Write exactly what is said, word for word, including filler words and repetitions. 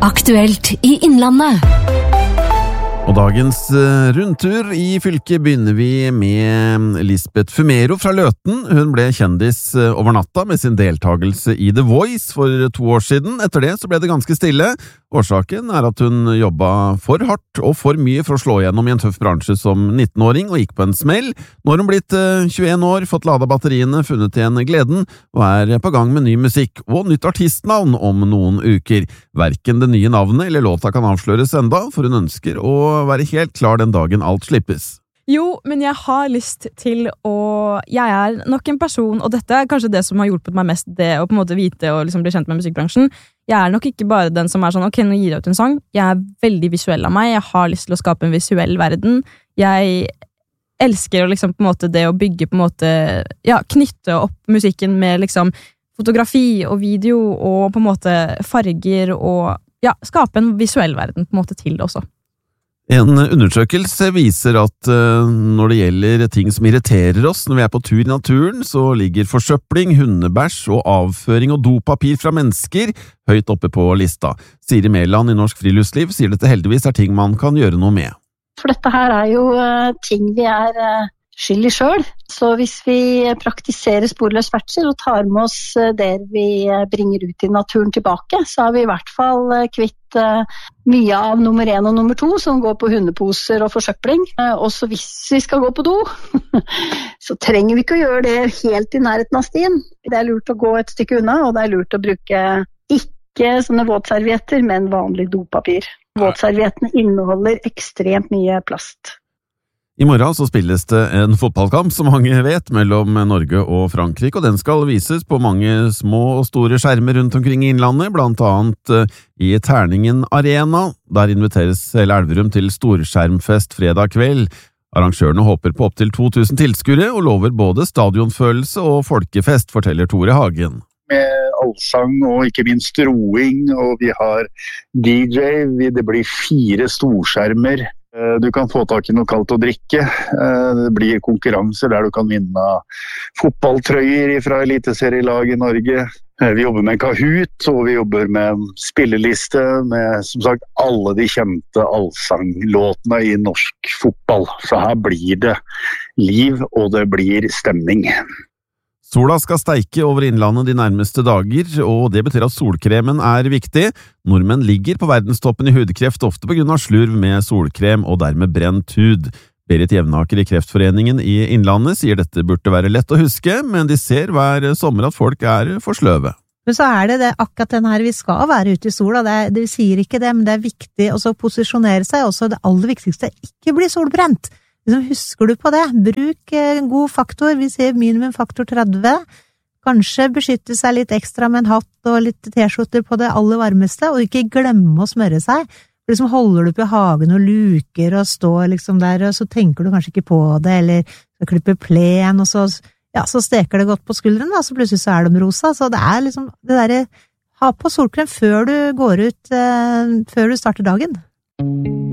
Aktuelt i Innlandet. Og dagens rundtur i fylket begynner vi med Lisbeth Fumero fra Løten. Hun ble kjendis over natta med sin deltagelse i The Voice for to år siden. Etter det så ble det ganske stille. Årsaken er at hun jobbet for hardt og for mye for å slå gjennom i en tøff bransje som nittenåring og gikk på en smell. Nå har hun blitt tjueen år, fått ladet batteriene, funnet igjen gleden og er på gang med ny musikk og nytt artistnavn om noen uker. Hverken det nye navnet eller låta kan avsløres enda, for hun ønsker å være helt klar den dagen alt slippes. Jo, men jeg har lyst til å... Jeg er nok en person, og dette er kanskje det som har hjulpet meg mest, det å på en måte vite og liksom bli kjent med musikkbransjen. Jeg er nok ikke bare den som er sånn, ok, nå gir jeg ut en sang. Jeg er veldig visuell av meg, jeg har lyst til å skape en visuell verden. Jeg elsker å liksom på en måte det å bygge på en måte, ja, knytte opp musikken med liksom fotografi og video og på en måte farger og ja, skape en visuell verden på en måte til det også. En undersøkelse viser at uh, når det gjelder ting som irriterer oss når vi er på tur i naturen, så ligger forsøpling, hundebæsj og avføring og dopapir fra mennesker høyt oppe på lista. Siri Mæland i Norsk Friluftsliv sier dette heldigvis er ting man kan gjøre noe med. For dette her er jo uh, ting vi er uh, skyld i selv. Så hvis vi praktiserer sporløs ferdsel og tar med oss uh, det vi bringer ut i naturen tilbake, så har vi i hvert fall uh, kvitt mye av nummer én og nummer to som går på hundeposer og forsøpling. Også hvis vi skal gå på do, så trenger vi ikke å gjøre det helt i nærheten av stien. Det er lurt å gå et stykke unna, og det er lurt å bruke ikke sånne våtservietter, men vanlig dopapir. Våtserviettene inneholder ekstremt mye plast. I morgen så spilles det en fotballkamp, som mange vet, mellom Norge og Frankrike, og den skal vises på mange små og store skjermer rundt omkring i Innlandet, blant annet i Terningen Arena. Der inviteres hele Elverum til storskjermfest fredag kveld. Arrangørene håper på opp til to tusen tilskuere, og lover både stadionfølelse og folkefest, forteller Tore Hagen. Med allsang og ikke minst roing, og vi har D J, det blir fire storskjermer. Du kan få tak i noe kaldt å drikke. Det blir konkurranser der du kan vinne fotballtrøyer fra eliteserielag i Norge. Vi jobber med Kahoot, og vi jobber med spilleliste med som sagt alle de kjente allsanglåtene i norsk fotball. Så her blir det liv, og det blir stemning. Sola skal steike over Innlandet de nærmeste dager, og det betyr at solkremen er viktig. Nordmenn ligger på verdenstoppen i hudkreft, ofte på grunn av slurv med solkrem og dermed brent hud. Berit Jevnaker i Kreftforeningen i Innlandet sier dette burde være lett å huske, men de ser hver sommer at folk er for sløve. Men så er det, det akkurat den her, vi skal være ute i sola, det, er, det sier ikke det, men det er viktig å posisjonere seg, også det aller viktigste er ikke bli solbrent. Husker du på det? Bruk en god faktor, vi sier minimum faktor tretti, kanskje beskytte seg litt ekstra med en hatt og litt t-skjorter på det aller varmeste, og ikke glemme å smøre seg. For liksom holder du på i hagen og luker og står liksom der, og så tenker du kanskje ikke på det, eller så klipper plen, og så, ja, så steker det godt på skulderen, da, så plutselig så er de rosa. Så det er liksom det der, ha på solkrem før du går ut, eh, før du starter dagen.